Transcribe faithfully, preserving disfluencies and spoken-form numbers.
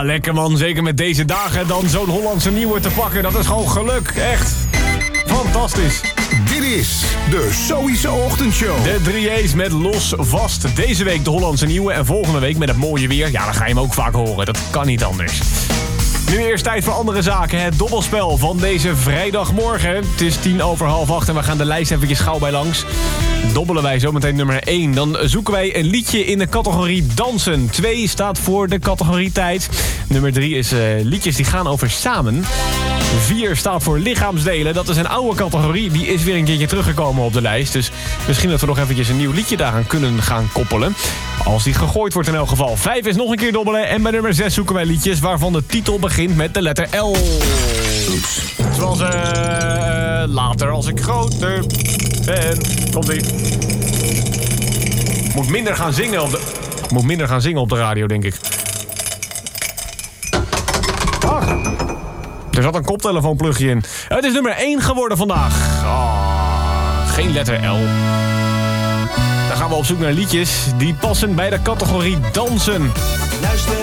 lekker man. Zeker met deze dagen dan zo'n Hollandse nieuwe te pakken. Dat is gewoon geluk. Echt. Fantastisch. Dit is de Sowieso Ochtendshow. De drie A's met Los Vast. Deze week de Hollandse nieuwe en volgende week met het mooie weer. Ja, dan ga je hem ook vaak horen. Dat kan niet anders. Nu eerst tijd voor andere zaken. Het dobbelspel van deze vrijdagmorgen. Het is tien over half acht en we gaan de lijst eventjes gauw bij langs. Dobbelen wij zometeen nummer één. Dan zoeken wij een liedje in de categorie dansen. twee staat voor de categorie tijd. Nummer drie is uh, liedjes die gaan over samen. vier staat voor lichaamsdelen. Dat is een oude categorie. Die is weer een keertje teruggekomen op de lijst. Dus misschien dat we nog eventjes een nieuw liedje daaraan kunnen gaan koppelen. Als die gegooid wordt in elk geval. vijf is nog een keer dobbelen. En bij nummer zes zoeken wij liedjes waarvan de titel begint met de letter L. Oeps. Zoals uh, later als ik groter ben. Komt-ie. Moet minder gaan zingen op de... Moet minder gaan zingen op de radio, denk ik. Ach. Er zat een koptelefoonplugje in. Het is nummer één geworden vandaag. Oh, geen letter L. Dan gaan we op zoek naar liedjes die passen bij de categorie dansen. Luister